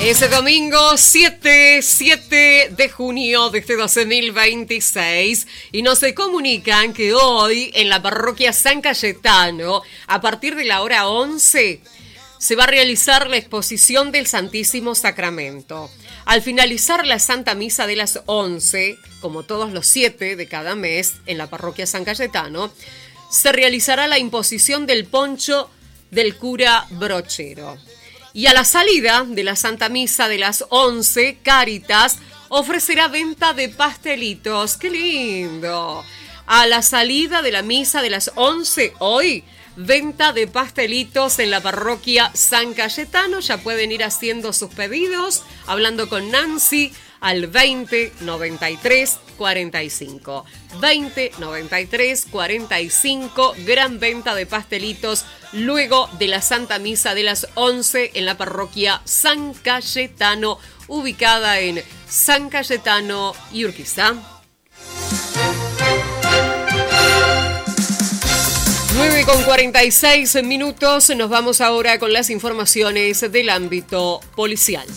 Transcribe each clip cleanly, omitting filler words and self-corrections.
Ese domingo 7 de junio de este 2026 y nos se comunican que hoy en la parroquia San Cayetano, a partir de la hora 11, se va a realizar la exposición del Santísimo Sacramento. Al finalizar la Santa Misa de las 11, como todos los 7 de cada mes en la parroquia San Cayetano, se realizará la imposición del poncho del cura brochero. Y a la salida de la Santa Misa de las 11, Cáritas ofrecerá venta de pastelitos. ¡Qué lindo! A la salida de la misa de las 11, hoy, venta de pastelitos en la parroquia San Cayetano. Ya pueden ir haciendo sus pedidos, hablando con Nancy al 20 93 45. 20 93 45, gran venta de pastelitos luego de la Santa Misa de las 11 en la parroquia San Cayetano, ubicada en San Cayetano y Urquiza. 9:46, nos vamos ahora con las informaciones del ámbito policial.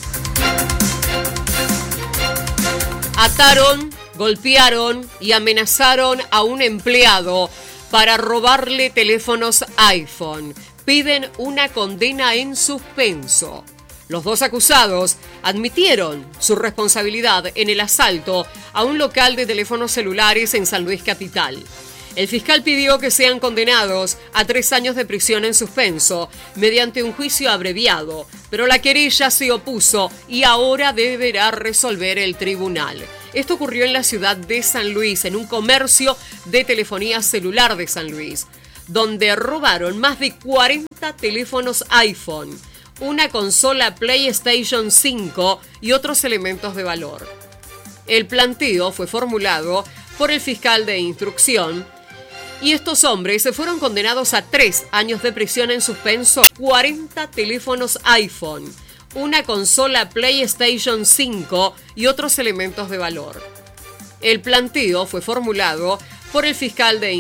Ataron, golpearon y amenazaron a un empleado para robarle teléfonos iPhone. Piden una condena en suspenso. Los dos acusados admitieron su responsabilidad en el asalto a un local de teléfonos celulares en San Luis Capital. El fiscal pidió que sean condenados a 3 años de prisión en suspenso mediante un juicio abreviado, pero la querella se opuso y ahora deberá resolver el tribunal. Esto ocurrió en la ciudad de San Luis, en un comercio de telefonía celular de San Luis, donde robaron más de 40 teléfonos iPhone, una consola PlayStation 5 y otros elementos de valor. El planteo fue formulado por el fiscal de instrucción y estos hombres se fueron condenados a 3 años de prisión en suspenso, 40 teléfonos iPhone, una consola PlayStation 5 y otros elementos de valor. El planteo fue formulado por el fiscal de